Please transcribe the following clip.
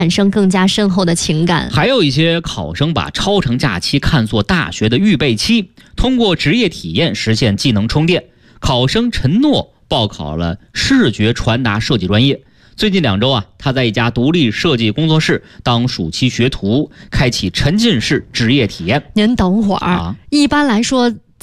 产生更加深厚的情感。 还有一些考生把超长假期看作大学的预备期，通过职业体验实现技能充电。考生陈诺报考了视觉传达设计专业，最近2周啊，他在一家独立设计工作室当暑期学徒，开启沉浸式职业体验。 您等会儿，一般来说